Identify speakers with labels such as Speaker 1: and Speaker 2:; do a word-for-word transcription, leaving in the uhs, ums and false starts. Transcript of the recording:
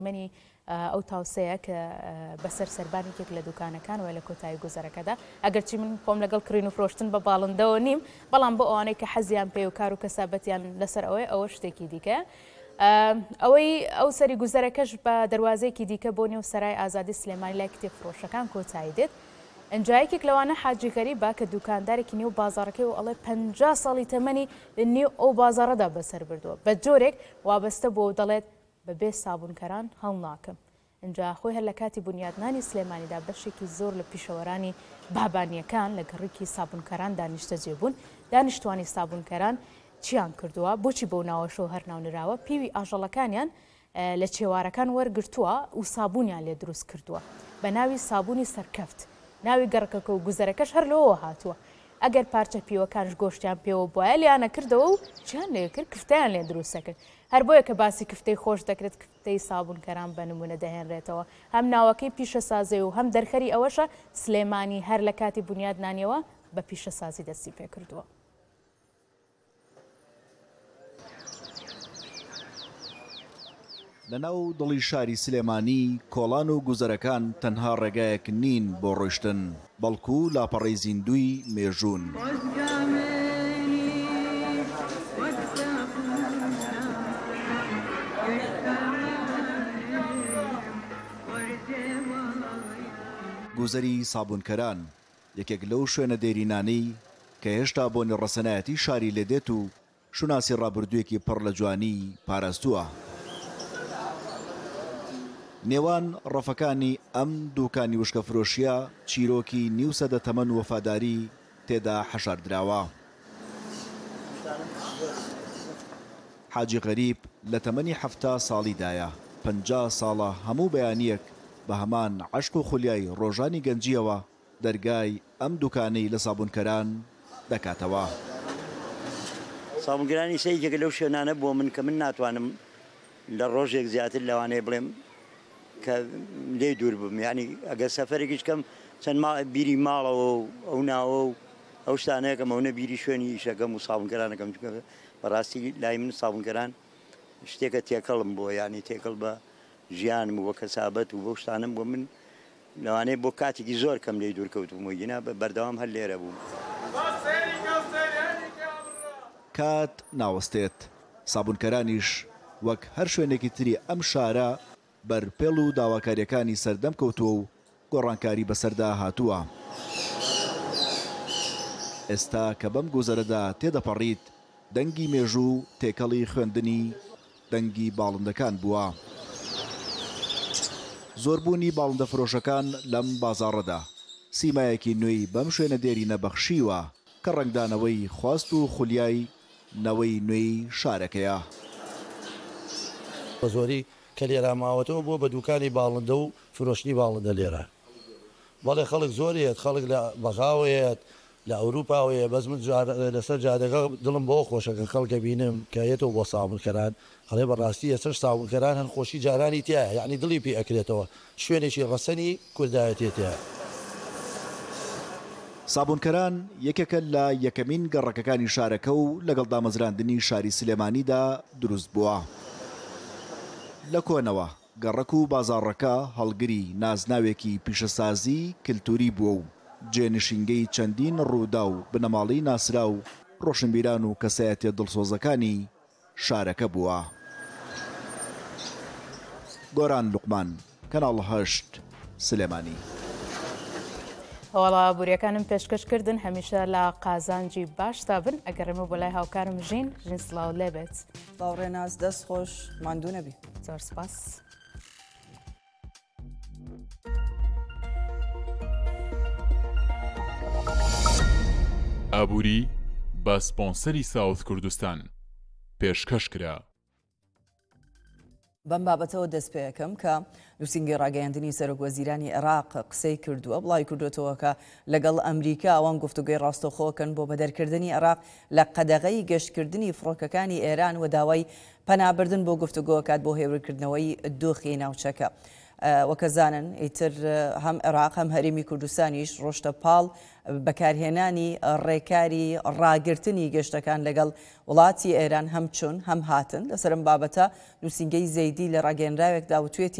Speaker 1: منی ئەو تاوسەیە کە بەسەر سەربانێکێک لە دوکانەکان و لە کۆتایی گوزەرەکەدا ئەگەرچی من خۆم لەگەڵ کڕین و فرۆشتن بە باڵندەوە نیم بەڵام بۆ ئەوانەی کە حەزیان پێ و کار و کەسابەتیان لەسەر ئەوەی ئەوە شتێکی دیکە ئەوەی ئەو سەری گوزەرەکەش بە دەواازەیەکی دیکە بۆ نێو سەرای ئازادی سلێمانی لای کتێب فرۆشەکان کۆتایی دێت ئەنجایەکێک لەوانە حاجیکەری با کە دوکاندارێکی نێو بازارەکەی و ئەڵێ پەنجا ساڵی تەمەنی نێو ئەو بازارەدا بەسەر بردووە بە جۆرێک وابەستە بۆ دەڵێت بەبێ سابونکەران هەڵ ناکەم اینجا خۆی هەر لە کاتی بنیادنانی سلێمانیدا بەشێکی زۆر لە پیشەوەرانی بابانیەکان لە گەڕێکی سابونکەران دانیشتە جێبوون دانیشتوانی سابونکەران چیان کردووە بۆچی بۆ ناوەشەوە هەرناونراوە پیوی ئاژەڵەکانیان لە چێوارەکان وەرگرتووە و سابوونیان لێ دروست کردووە بە ناوی سابوونی سەرکەفت ناوی گەڕەکەکە و گوزەرەکەش هەر لەوە هاتووە ئەگەر پارچە پیوەکانش گۆشتیان پێوە بواە لیانە کردەوە و چیان لێ کرد کفتیان لێ دروستە کرد هەر بۆیە کە باسی کفتەی خۆش دەکرێت کفتەی سابونکەران بە نمونە دەهێنرێتەوە هەم ناوەکەی پیشەسازی و هەم دەرخەری ئەوەشە سلێمانی هەر لە کاتی بنیادنانیەوە بە پیشەسازی دەستی پێ کردووە.
Speaker 2: لەناو دڵی شاری سلێمانی کۆڵان و گوزەرەکان تەنها ڕێگایەک نین بۆ ڕۆیشتن بەڵکو لاپەڕەی زیندوی مێژوون. گوزەری سابونکەران یەکێک لەو شوێنە دێرینانەی کە هێشتا بۆ نێڕەسەنایەتی شاری لێدێت و شوناسی ڕابردوویەکی پڕ لە جوانی پاراستووە. نێوان ڕەفەکانی ئەم دووکانی وشکە فرۆشیە چیرۆکی نیو سەدە تەمەن وەفاداری تێدا حەشاردراوە. حاجی غەریب لە تەمەنی حەفتا ساڵیدایە پەنجا ساڵە هەموو بەیانیەک بە هەمان عەشق و خولیای ڕۆژانی گەنجیەوە دەرگای ئەم دوکانەی لە سابونکەران دەکاتەوە.
Speaker 3: سابونکەرانی سەیەکێکە لەو شوێنانە بۆ من کە من ناتوانم لە ڕۆژێک زیاتر لەوانەیە بڵێم کە لێ دوور بم یعنی ئەگەر سەفەرێکیش کەم چەند بیری ماڵەوە و ئەو ناوە و ئەو شتانەیەکەم ئەوە بیری شوێنی ئیشەکەم و سابونکەرانەکەم بەڕاستی لای من سابونکەران شتێکە تێکەڵم بۆ ینی تێکەڵ بە ژیانم و بە کەسابەت و بۆ شتانم بۆ من لەوانەیە بۆ کاتێکی زۆر کەم لێ دوور کەوتومەوە ینا بەردەوام هەر لێرە بووم.
Speaker 2: کات ناوەستێت سابونکەرانیش وەک هەر شوێنێکی تری ئەم شارە بەرپێڵ و داواکاریەکانی سەردەم کەوتووە و گۆڕانکاری بەسەردا هاتووە. ئێستا کە بەم گوزەرەدا تێدەپەڕیت دەنگی مێژوو تێکەڵی خوێندنی دەنگی باڵندەکان بووە. زۆربوونی باڵندە فرۆشەکان لەم بازاڕەدا سیمایەکی نوێی بەم شوێنە دێرینە بەخشیوە کە ڕنگدانەوەی خواست و خولیای نەوەی نوێی شارەکەیە.
Speaker 4: بە زۆری کە لێرە ماوەتەوە بۆ بە دوکانی باڵندە و فرۆشتنی باڵندە لێرە بەڵێ خەڵک زۆرێت خەڵک لە بەغاوەیەت لە ئەوروپاوەیە بەس من لەسەر جادەگە دڵم بۆ خۆشەکە خەڵکە بینم کە یێتەوە بۆ سابونکەران هەڵێ بەڕاستی ئێستا سابونکەران هەن خۆشی جارانی تایە یعنی دڵی پێ ئەکرێتەوە شوێنێکی ڕەسەنی کوردایەتێتە.
Speaker 2: سابونکەران یەکێکە لە یەکەمین گەڕەکەکانی شارەکە و لەگەڵ دامەزراندنی شاری سلێمانیدا دروست بووە. لە کۆنەوە گەڕەک و بازاڕەکە هەڵگری نازناوێکی پیشەسازی کللتوری بووە و جێنشینگەی چەندین ڕوودا و بنەماڵی ناسرا و ڕۆشنبیران و کەسایەتێ دڵسۆزەکانی شارەکە بووە. گۆران لوقمان کەناڵ هەشت سلێمانی.
Speaker 1: هەواڵە بوریەکانم پێشکەشکردن هەمیشە لە قازانجی باش تا بن ئەگەڕێمە بۆ لای هاوکارم ژین ژین سڵاو لێبێت.
Speaker 5: باوڕێناز دەست خۆش ماندوو نەبی.
Speaker 1: زۆر سپاس.
Speaker 6: ئابووری بە سپۆنسەری ساوت کوردستان پێشکەش کرا.
Speaker 5: بەم بابەتەوە دەست پێ یەکەم کە نووسینگەی ڕاگەیاندنی سەرۆکوەزیرانی عێراق قسەی کردووە بڵاوی کردوێتەوە کە لەگەڵ ئەمریکا ئەوان گفتوگۆی ڕاستەوخۆکەن بۆ بەدەرکردنی عێراق لە قەدەغەی گەشتکردنی فڕۆکەکانی ئێران و داوای پەنابردن بۆ گفتوگۆکات بۆ هێورکردنەوەی دۆخی ناوچەکە. وەکەزانن ئیتر هەم عێراق هەم هەرێمی کوردستانیش ڕۆشتە پاڵ بەکارهێنانی ڕێکاری ڕاگررتنی گەشتەکان لەگەڵ وڵاتی ئێران هەم چوون هەم هاتن لەسەرم بابەتە نووسینگەی زەیدی لە ڕاگەنراوێکدا وتوێتی